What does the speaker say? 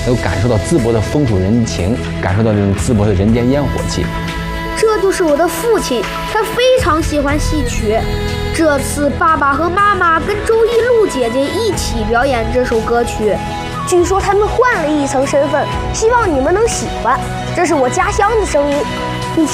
能够感受到淄博的风土人情，感受到这种淄博的人间烟火气。 这就是我的父亲，他非常喜欢戏曲。这次爸爸和妈妈跟周一露姐姐一起表演这首歌曲， 据说他们换了一层身份，希望你们能喜欢。这是我家乡的声音。